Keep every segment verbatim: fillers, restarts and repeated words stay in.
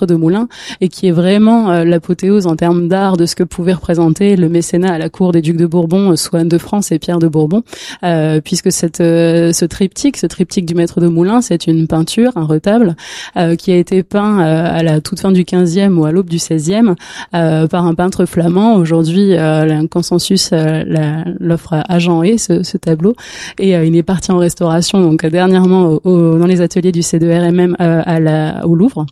Maître de Moulins, et qui est vraiment euh, l'apothéose en termes d'art de ce que pouvait représenter le mécénat à la cour des ducs de Bourbon, sous Anne de France et Pierre de Bourbon, euh, puisque cette, euh, ce triptyque, ce triptyque du Maître de Moulins, c'est une peinture, un retable, euh, qui a été peint euh, à la toute fin du quinzième ou à l'aube du seizième euh, par un peintre flamand. Aujourd'hui, euh, un consensus euh, la, l'offre à Jean Hay, ce, ce tableau, et euh, il est parti en restauration donc dernièrement au, au, dans les ateliers du C deux R M M euh, à la, au Louvre.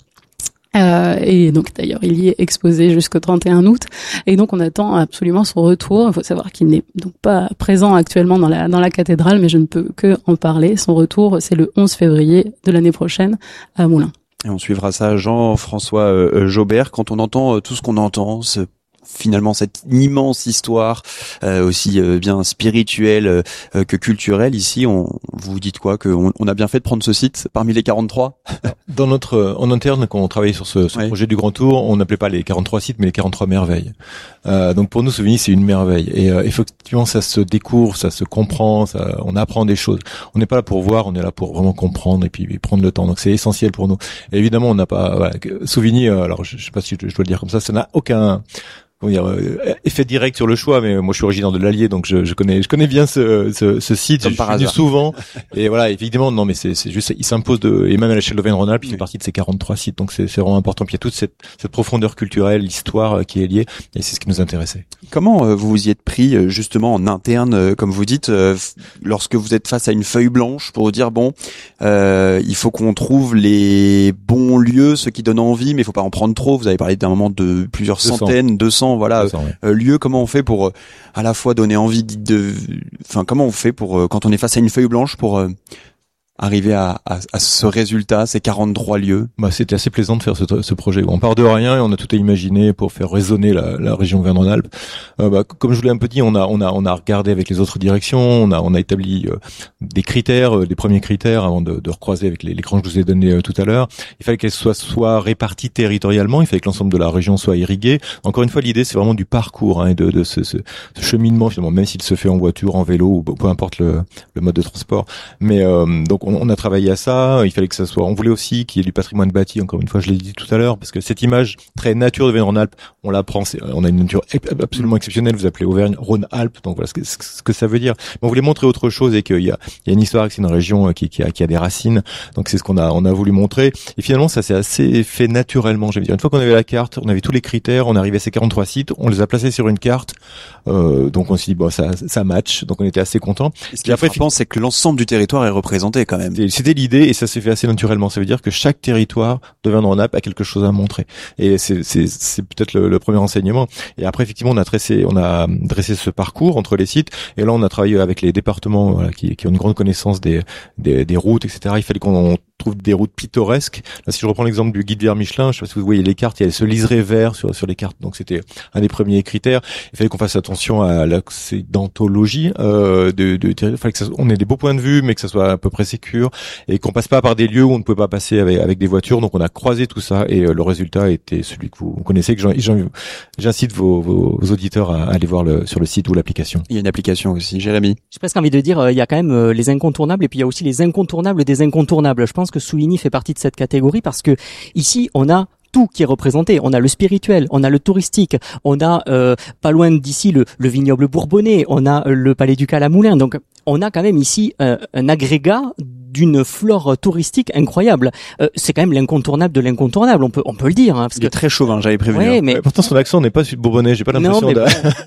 Euh, et donc d'ailleurs il y est exposé jusqu'au trente et un août, et donc on attend absolument son retour. Il faut savoir qu'il n'est donc pas présent actuellement dans la dans la cathédrale, mais je ne peux que en parler. Son retour, c'est le onze février de l'année prochaine à Moulins. Et on suivra ça, Jean-François euh, Jaubert. Quand on entend euh, tout ce qu'on entend, ce finalement cette immense histoire euh, aussi euh, bien spirituelle euh, que culturelle, ici on vous dites quoi, que on, on a bien fait de prendre ce site parmi les quarante-trois? Dans notre en interne, quand on travaillait sur ce, ce ouais. projet du Grand Tour, on n'appelait pas les quarante-trois sites mais les quarante-trois merveilles. Euh, donc pour nous, Souvigny, c'est une merveille, et euh, effectivement ça se découvre, ça se comprend, ça, on apprend des choses. On n'est pas là pour voir, on est là pour vraiment comprendre et puis et prendre le temps. Donc c'est essentiel pour nous. Et évidemment, on n'a pas voilà, Souvigny, alors je, je sais pas si je, je dois le dire comme ça, ça n'a aucun comment dire, euh, effet direct sur le choix, mais moi je suis originaire de l'Allier, donc je, je connais je connais bien ce ce, ce site. Comme je par suis venu hasard. souvent, et voilà, évidemment, non mais c'est c'est juste, il s'impose de, et même à l'échelle d'Auvergne-Rhône-Alpes, il oui. fait partie de ces quarante-trois sites, donc c'est c'est vraiment important. Puis il y a toute cette cette profondeur culturelle, l'histoire euh, qui est liée, et c'est ce qui nous intéressait. Comment euh, vous vous y êtes pris euh, justement en interne, euh, comme vous dites, euh, f- lorsque vous êtes face à une feuille blanche pour dire bon, euh, il faut qu'on trouve les bons lieux, ceux qui donnent envie, mais il faut pas en prendre trop. Vous avez parlé d'un moment de plusieurs deux cents. Centaines, deux cents, voilà. deux cents, ouais. euh, lieux. Comment on fait pour euh, à la fois donner envie de, de, enfin comment on fait pour euh, quand on est face à une feuille blanche pour euh, arriver à, à, à ce résultat, ces quarante-trois lieux? Bah, c'était assez plaisant de faire ce, ce projet. On part de rien et on a tout à imaginer pour faire résonner la, la région Auvergne-Rhône-Alpes. Euh, bah, comme je vous l'ai un peu dit, on a, on a, on a regardé avec les autres directions, on a, on a établi euh, des critères, euh, des premiers critères avant de, de recroiser avec les, l'écran que je vous ai donné euh, tout à l'heure. Il fallait qu'elles soient soit réparties territorialement, il fallait que l'ensemble de la région soit irrigué. Encore une fois, l'idée c'est vraiment du parcours, hein, et de, de ce, ce, ce cheminement finalement, même s'il se fait en voiture, en vélo ou peu importe le, le mode de transport. Mais euh, donc on, on a travaillé à ça. Il fallait que ça soit. On voulait aussi qu'il y ait du patrimoine bâti. Encore une fois, je l'ai dit tout à l'heure, parce que cette image très nature de Auvergne-Rhône-Alpes, on la prend. C'est, on a une nature absolument exceptionnelle. Vous appelez Auvergne-Rhône-Alpes, donc voilà ce que, ce que ça veut dire. Mais on voulait montrer autre chose et qu'il y a, il y a une histoire, que c'est une région qui, qui a, qui a des racines. Donc c'est ce qu'on a, on a voulu montrer. Et finalement, ça s'est assez fait naturellement. Je veux dire, une fois qu'on avait la carte, on avait tous les critères, on arrivait à ces quarante-trois sites, on les a placés sur une carte. Euh, donc on s'est dit bon, ça, ça match. Donc on était assez contents. Et ce qui est frappant, c'est que l'ensemble du territoire est représenté quand même. C'était l'idée, et ça s'est fait assez naturellement. Ça veut dire que chaque territoire d'Auvergne-Rhône-Alpes a quelque chose à montrer. Et c'est, c'est, c'est peut-être le, le premier enseignement. Et après, effectivement, on a dressé, on a dressé ce parcours entre les sites. Et là, on a travaillé avec les départements, voilà, qui, qui ont une grande connaissance des, des, des routes, et cetera. Il fallait qu'on trouve des routes pittoresques. Là, si je reprends l'exemple du guide vert Michelin, je sais pas si vous voyez les cartes, il y a ce liseré vert sur, sur les cartes. Donc, c'était un des premiers critères. Il fallait qu'on fasse attention à l'accidentologie, euh, de, de, de, il fallait que ça, on ait des beaux points de vue, mais que ça soit à peu près sécure, et qu'on passe pas par des lieux où on ne peut pas passer avec, avec des voitures. Donc, on a croisé tout ça, et euh, le résultat était celui que vous connaissez, que j'en, j'en, j'incite vos, vos, vos auditeurs à aller voir le, sur le site ou l'application. Il y a une application aussi. Jérémy? J'ai presque envie de dire, euh, il y a quand même euh, les incontournables, et puis il y a aussi les incontournables des incontournables. Je pense que Souvigny fait partie de cette catégorie, parce que ici, on a tout qui est représenté. On a le spirituel, on a le touristique, on a euh, pas loin d'ici le, le vignoble bourbonnais, on a le palais du Calamoulin. Donc on a quand même ici euh, un agrégat d'une flore touristique incroyable. Euh, c'est quand même l'incontournable de l'incontournable, on peut on peut le dire. Hein, parce il est que très chauvin, j'avais prévenu. Ouais, mais... mais pourtant son accent n'est pas bourbonnais, j'ai pas l'impression. Non, mais de...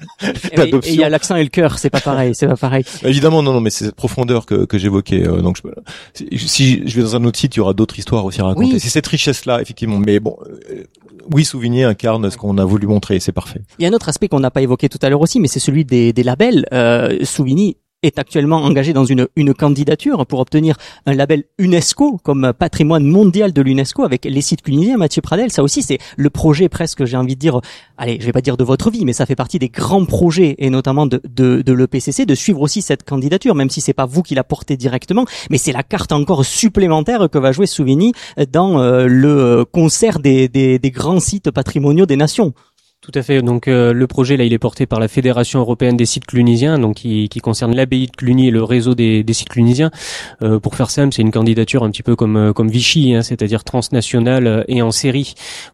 bon. Et il y a l'accent et le cœur, c'est pas pareil, c'est pas pareil. Évidemment, non, non, mais c'est cette profondeur que que j'évoquais. Euh, donc, je, si je vais dans un autre site, il y aura d'autres histoires aussi à raconter. Oui. C'est cette richesse-là, effectivement. Mais bon, euh, oui, Souvigny incarne ce qu'on a voulu montrer, et c'est parfait. Il y a un autre aspect qu'on n'a pas évoqué tout à l'heure aussi, mais c'est celui des, des labels. Euh, Souvigny est actuellement engagé dans une, une candidature pour obtenir un label UNESCO comme patrimoine mondial de l'UNESCO avec les sites clunisiens. Mathieu Pradel, ça aussi c'est le projet presque, j'ai envie de dire, allez, je vais pas dire de votre vie, mais ça fait partie des grands projets et notamment de, de, de l'E P C C de suivre aussi cette candidature, même si c'est pas vous qui la portez directement, mais c'est la carte encore supplémentaire que va jouer Souvigny dans euh, le concert des, des, des grands sites patrimoniaux des nations. Tout à fait. Donc euh, le projet là, il est porté par la Fédération européenne des sites clunisiens, donc qui, qui concerne l'abbaye de Cluny et le réseau des, des sites clunisiens. Euh, pour faire simple, c'est une candidature un petit peu comme comme Vichy, hein, c'est-à-dire transnationale et en série.